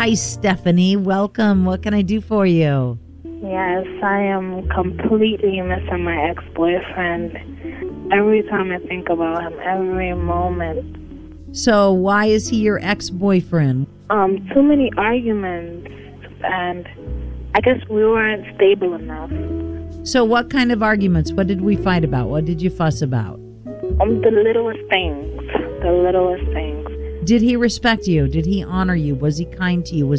Hi, Stephanie. Welcome. What can I do for you? Yes, I am completely missing my ex-boyfriend. Every time I think about him, every moment. So why is he your ex-boyfriend? Too many arguments, and I guess we weren't stable enough. So what kind of arguments? What did we fight about? What did you fuss about? The littlest things. The littlest things. Did he respect you? Did he honor you? Was he kind to you? Was